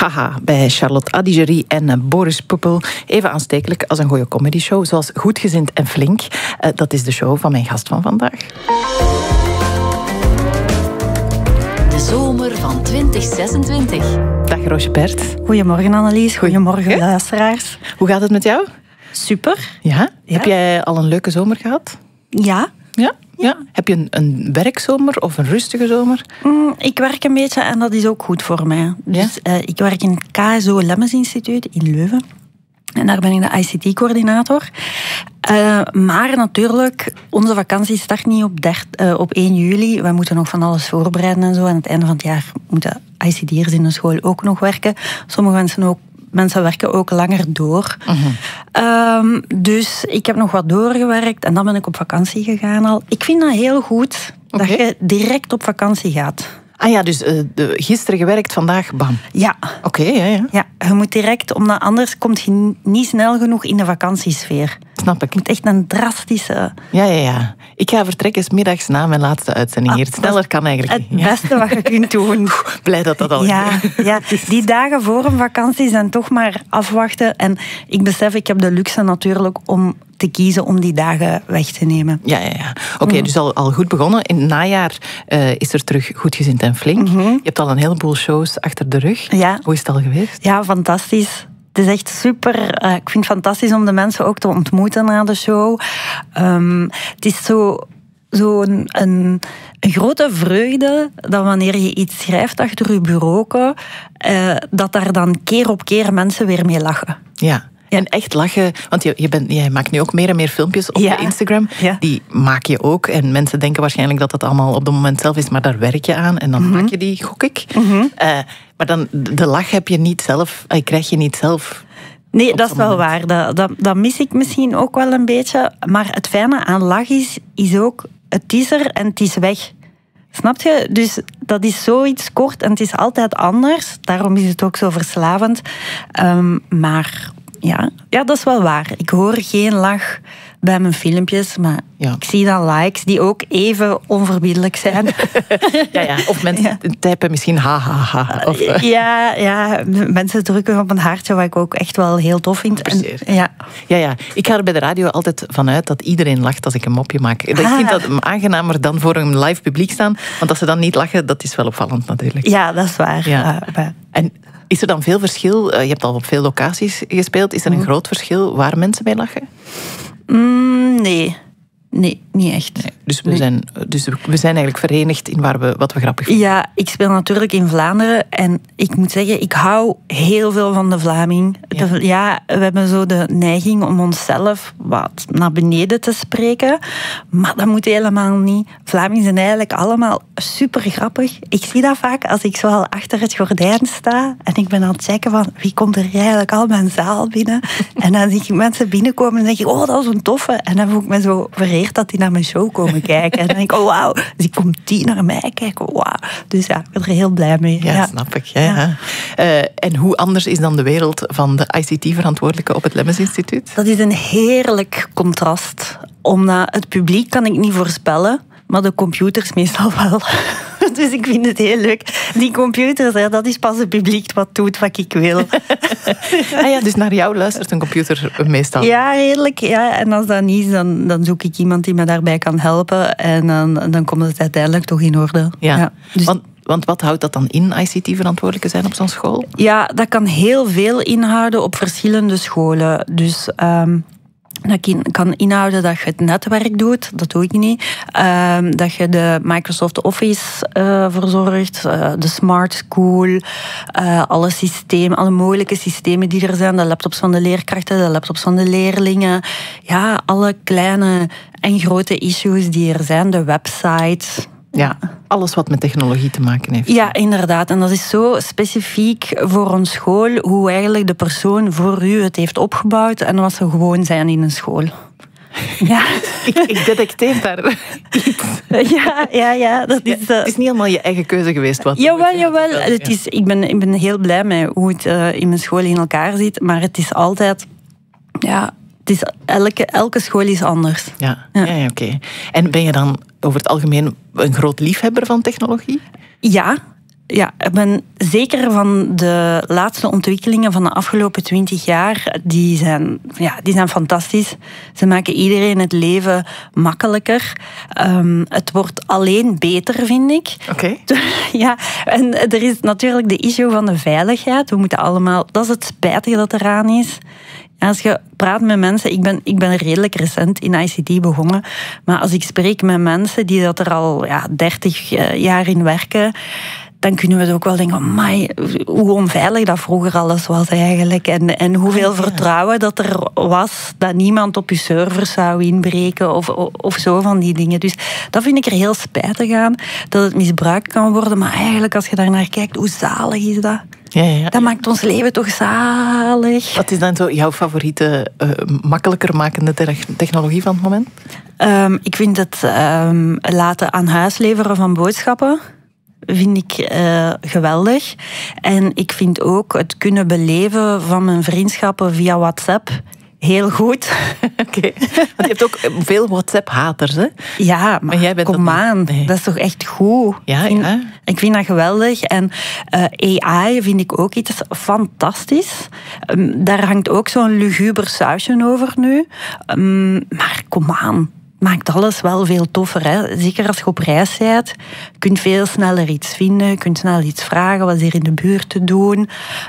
Haha, bij Charlotte Adigéry en Boris Poepel. Even aanstekelijk als een goede comedyshow, zoals Goedgezind en Flink. Dat is de show van mijn gast van vandaag. De zomer van 2026. Dag Roosje Pert. Goedemorgen Annelies, goedemorgen luisteraars. Hoe gaat het met jou? Super. Ja? Heb jij al een leuke zomer gehad? Ja. Ja? Heb je een werkzomer of een rustige zomer? Ik werk een beetje en dat is ook goed voor mij. Dus, ik werk in het KSO Lemmens Instituut in Leuven. En daar ben ik de ICT-coördinator. Maar natuurlijk, onze vakantie start niet op 1 juli. We moeten nog van alles voorbereiden en zo. En aan het einde van het jaar moeten ICT'ers in de school ook nog werken. Sommige mensen werken ook langer door. Dus ik heb nog wat doorgewerkt en dan ben ik op vakantie gegaan al. Ik vind dat heel goed dat je direct op vakantie gaat. Ah ja, dus gisteren gewerkt, vandaag bam. Ja. Oké, ja. Ja, je moet direct, omdat anders kom je niet snel genoeg in de vakantiesfeer. Snap ik. Je moet echt een drastische... Ja. Ik ga vertrekken 's middags na mijn laatste uitzending hier. Sneller kan eigenlijk niet. Het beste wat je kunt doen. Blij dat al is. Ja, die dagen voor een vakantie zijn toch maar afwachten. En ik besef, ik heb de luxe natuurlijk om te kiezen om die dagen weg te nemen. Ja. Oké, dus al goed begonnen. In het najaar is er terug Goedgezind en Flink. Je hebt al een heleboel shows achter de rug. Ja. Hoe is het al geweest? Ja, fantastisch. Het is echt super. Ik vind het fantastisch om de mensen ook te ontmoeten na de show. Het is een grote vreugde dat wanneer je iets schrijft achter je bureau, dat daar dan keer op keer mensen weer mee lachen. Ja. En echt lachen, want jij maakt nu ook meer en meer filmpjes op je Instagram. Ja. Die maak je ook. En mensen denken waarschijnlijk dat het allemaal op het moment zelf is, maar daar werk je aan. En dan maak je die, gok ik. Maar dan, de lach heb je niet zelf, krijg je niet zelf. Nee, dat is wel waar. Dat mis ik misschien ook wel een beetje. Maar het fijne aan lach is ook, het is er en het is weg. Snap je? Dus dat is zoiets kort en het is altijd anders. Daarom is het ook zo verslavend. Maar ja, dat is wel waar. Ik hoor geen lach bij mijn filmpjes, maar ik zie dan likes die ook even onverbiddelijk zijn. Ja. Of mensen typen misschien ha. Of, Ja, mensen drukken op een hartje, wat ik ook echt wel heel tof vind. Ja. Ik ga er bij de radio altijd vanuit dat iedereen lacht als ik een mopje maak. Ik vind dat aangenamer dan voor een live publiek staan, want als ze dan niet lachen, dat is wel opvallend natuurlijk. Ja, dat is waar. Ja. En is er dan veel verschil? Je hebt al op veel locaties gespeeld. Is er een groot verschil waar mensen mee lachen? Nee, niet echt. Nee, dus we zijn eigenlijk verenigd in wat we grappig vinden. Ja, ik speel natuurlijk in Vlaanderen en ik moet zeggen, ik hou heel veel van de Vlaming. We hebben zo de neiging om onszelf wat naar beneden te spreken, maar dat moet helemaal niet. Vlamingen zijn eigenlijk allemaal super grappig. Ik zie dat vaak als ik zo al achter het gordijn sta en ik ben aan het checken van wie komt er eigenlijk al mijn zaal binnen. En dan zie ik mensen binnenkomen en denk ik, oh, dat is een toffe. En dan voel ik me zo vereerd dat die naar mijn show komen kijken. En dan denk ik, oh wauw, dus komt die naar mij kijken, wauw. Dus ja, ik ben er heel blij mee. Ja, snap ik. Ja. En hoe anders is dan de wereld van de ICT-verantwoordelijke op het Lemmens Instituut? Dat is een heerlijk contrast. Omdat het publiek kan ik niet voorspellen, maar de computers meestal wel. Dus ik vind het heel leuk. Die computers, dat is pas het publiek wat doet wat ik wil. Dus naar jou luistert een computer meestal? Ja, redelijk. Ja. En als dat niet is, dan zoek ik iemand die me daarbij kan helpen. En dan komt het uiteindelijk toch in orde. Ja. Dus want wat houdt dat dan in, ICT-verantwoordelijke zijn op zo'n school? Ja, dat kan heel veel inhouden op verschillende scholen. Dus dat kan inhouden dat je het netwerk doet, dat doe ik niet. Dat je de Microsoft Office verzorgt, de Smart School, alle mogelijke systemen die er zijn, de laptops van de leerkrachten, de laptops van de leerlingen. Ja, alle kleine en grote issues die er zijn, de website. Ja, alles wat met technologie te maken heeft. Ja, inderdaad. En dat is zo specifiek voor een school, hoe eigenlijk de persoon voor u het heeft opgebouwd en wat ze gewoon zijn in een school. Ja. Ik detecteer daar iets. Ja. Dat is, het is niet allemaal je eigen keuze geweest. Jawel. Ik ben heel blij met hoe het in mijn school in elkaar zit, maar het is altijd... Ja, het is elke school is anders. Ja, oké. En ben je dan over het algemeen een groot liefhebber van technologie? Ja, ik ben zeker van de laatste ontwikkelingen van de afgelopen 20 jaar. Die zijn fantastisch. Ze maken iedereen het leven makkelijker. Het wordt alleen beter, vind ik. Oké. Ja, en er is natuurlijk de issue van de veiligheid. We moeten allemaal... Dat is het spijtige dat eraan is. Als je praat met mensen... Ik ben redelijk recent in ICT begonnen. Maar als ik spreek met mensen die dat er al 30 jaar in werken... dan kunnen we ook wel denken, amai, hoe onveilig dat vroeger alles was eigenlijk. En hoeveel vertrouwen dat er was dat niemand op je servers zou inbreken of zo van die dingen. Dus dat vind ik er heel spijtig aan, dat het misbruikt kan worden. Maar eigenlijk, als je daar naar kijkt, hoe zalig is dat? Ja. Dat maakt ons leven toch zalig. Wat is dan zo jouw favoriete, makkelijker makende technologie van het moment? Ik vind het laten aan huis leveren van boodschappen. Vind ik geweldig. En ik vind ook het kunnen beleven van mijn vriendschappen via WhatsApp heel goed. Oké. Want je hebt ook veel WhatsApp-haters, hè? Ja, maar jij bent kom aan. Nee. Dat is toch echt goed? Ja. Ik vind dat geweldig. En AI vind ik ook iets fantastisch. Daar hangt ook zo'n luguber sausje over nu. Maar kom aan. Maakt alles wel veel toffer. Hè? Zeker als je op reis bent. Je kunt veel sneller iets vinden. Je kunt snel iets vragen. Wat is hier in de buurt te doen?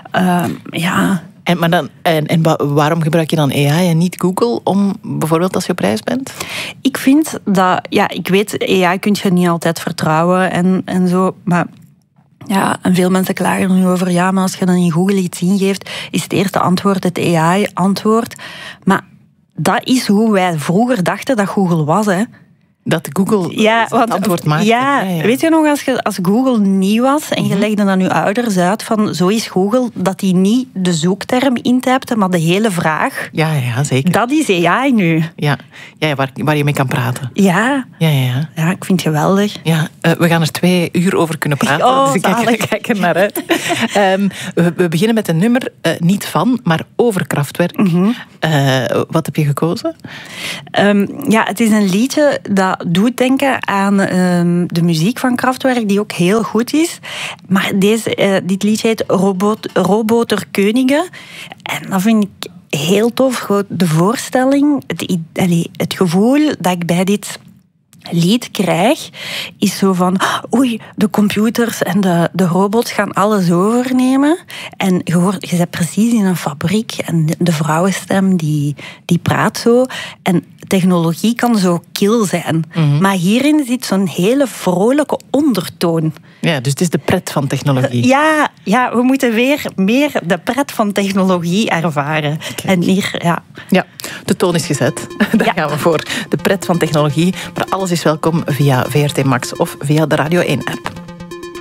En waarom gebruik je dan AI en niet Google om bijvoorbeeld als je op reis bent? Ik vind dat... Ja, ik weet, AI kun je niet altijd vertrouwen en zo. Maar... Ja, en veel mensen klagen er nu over. Ja, maar als je dan in Google iets ingeeft, is het eerste antwoord het AI-antwoord. Maar... Dat is hoe wij vroeger dachten dat Google was, hè. Dat Google het antwoord maakt. Ja, weet je nog, als Google nieuw was en je legde dan je ouders uit van zo is Google, dat die niet de zoekterm intypte, maar de hele vraag. Ja, zeker. Dat is AI nu. Ja, waar je mee kan praten. Ja, ik vind het geweldig. Ja, we gaan er 2 uur over kunnen praten. Dus ik kijk er naar uit. We beginnen met een nummer, niet van, maar over Kraftwerk. Wat heb je gekozen? Het is een liedje dat doet denken aan de muziek van Kraftwerk, die ook heel goed is. Maar dit liedje heet Roboter Könige. En dat vind ik heel tof. De voorstelling, het gevoel dat ik bij dit lied krijg, is zo van oei, de computers en de robots gaan alles overnemen. En je bent precies in een fabriek en de vrouwenstem die praat zo. En technologie kan zo kil zijn. Maar hierin zit zo'n hele vrolijke ondertoon. Ja, dus het is de pret van technologie. Ja, we moeten weer meer de pret van technologie ervaren. Kijk. En hier, ja, de toon is gezet. Daar gaan we voor. De pret van technologie. Maar alles is welkom via VRT Max of via de Radio 1-app.